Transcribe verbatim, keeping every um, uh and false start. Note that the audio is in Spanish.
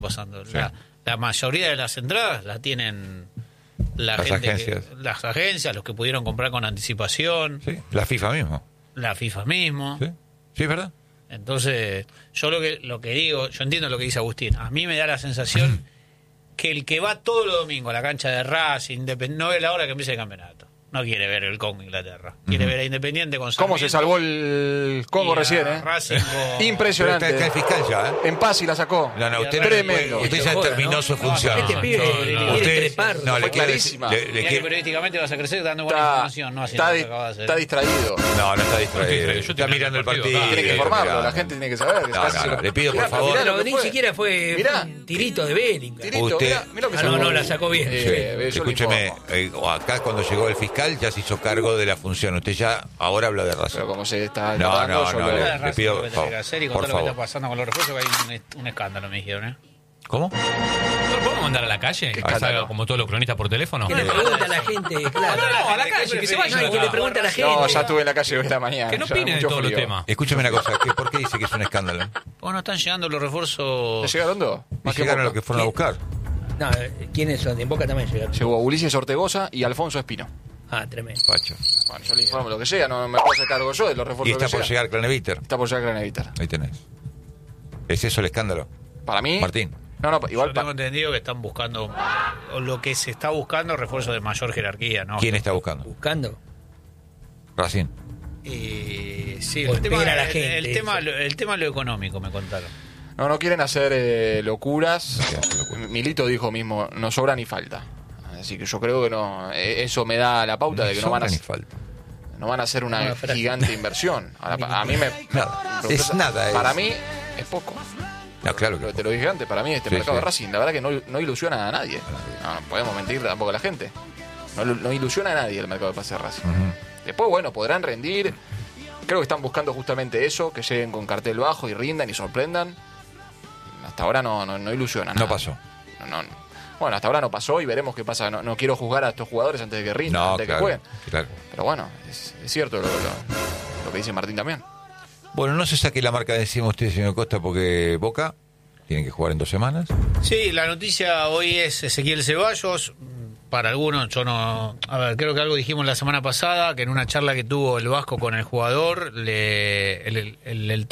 pasando. Sí. La, la mayoría de las entradas las tienen la Las gente agencias. que- las agencias, los que pudieron comprar con anticipación, Sí, la FIFA mismo. la FIFA mismo. Sí, sí, es verdad. Entonces, yo lo que lo que digo, yo entiendo lo que dice Agustín. A mí me da la sensación que el que va todos los domingos a la cancha de Racing, Independ- no ve la hora que empiece el campeonato. No quiere ver el Congo Inglaterra. Quiere Ujú. ver a Independiente con ¿Cómo se Sarmiento salvó el Congo y a recién, eh? Racing con- Impresionante. Pero está, está el fiscal ya, ¿eh? En paz y la sacó. No, no, usted, Tremendo. usted ya Joda, terminó ¿no? su No, función. Este pibe no, quiere no, Usted- trepar. no, le Fue quiero clarísima. decir- le- le Mirá que quiero- periodísticamente vas a crecer dando buena Está, información, no haciendo está, lo di- que acabas de hacer. está distraído. No, no está distraído. Yo Está estoy mirando el partido, partido. ah, Tiene que está informarlo, mirando. la gente tiene que saber. que No, casi no, se no, lo- le pido, por Mirá, favor. mirá lo Pero que ni fue. siquiera fue Mirá. un tirito de Bellingham. Tirito, Usted- mirá, mirá lo que Ah, sacó. no, no, la sacó bien. Eh, Sí. ve, yo le Escúcheme, informo. eh, acá cuando llegó el fiscal ya se hizo cargo de la función. Usted ya ahora habla de razón. Pero como se está No, tratando, no, yo no, lo- le- Nada de Racing pido, lo que por tenés que hacer y con favor, todo lo que por está pasando con los refuerzos, que hay un, un escándalo, me dijeron, ¿eh? ¿Cómo? ¿No lo podemos mandar a la calle? Que escándalo. salga como todos los cronistas por teléfono. ¿Qué le pregunta a la gente? Claro. No, no, a la calle, que se vaya. No, y que le pregunta a la gente. No, ya estuve en la calle hoy de la mañana. Que no ya, opine de mucho todos los frío. temas. Escúcheme una cosa. ¿qué- ¿Por qué dice que es un escándalo? Bueno, están llegando los ¿Ya refuerzos. llegaron dos? ¿Y Más que llegaron a Boca. lo que fueron a buscar? No, ¿quiénes son? En Boca también llegaron. Llegó Ulises Ortegoza y Alfonso Espino. Ah, tremendo. Pacho. Bueno, yo le informo lo que llega, no me puedo hacer cargo yo de los Y refuerzos está que por llegan. llegar Craneviter. Está por llegar Granevitar. Ahí tenés. ¿Es eso el escándalo? Para mí... Martín. No, no, Yo igual... tengo pa- entendido que están buscando, o lo que se está buscando, refuerzos de mayor jerarquía, ¿no? ¿Quién está buscando? Buscando. Racing. Y sí, O el tema, espera a la el- gente, el, tema, eso. lo- el tema es lo económico, me contaron. No, no quieren hacer eh, locuras. No quieren hacer locuras. Milito dijo mismo, no sobra ni falta. Así que yo creo que no... eh, Eso me da la pauta de Ni que no van a... sobra ni falta. No van a hacer una Una frase. gigante inversión. Ahora, pa- a mí me... Nada. Es nada. es- Para mí es poco. No, claro Pero que te lo dije antes, para mí este Sí, mercado sí. de Racing, la verdad que no, no ilusiona a nadie. No, no podemos mentir tampoco a la gente. No, no ilusiona a nadie el mercado de pase de Racing. Ujú. Después, bueno, podrán rendir. Creo que están buscando justamente eso, que lleguen con cartel bajo y rindan y sorprendan. Hasta ahora no, no, no ilusiona nada. No pasó. No, no, no. Bueno, hasta ahora no pasó y veremos qué pasa. No, no quiero juzgar a estos jugadores antes de que rindan, No, antes de claro, que jueguen. claro. Pero bueno, es, es cierto lo, lo- lo que dice Martín también. Bueno, no se saque la marca de encima usted, señor Costa, porque Boca tiene que jugar en dos semanas. Sí, la noticia hoy es Ezequiel Ceballos. Para algunos, yo no... A ver, creo que algo dijimos la semana pasada, que en una charla que tuvo el Vasco con el jugador, le, el, el, el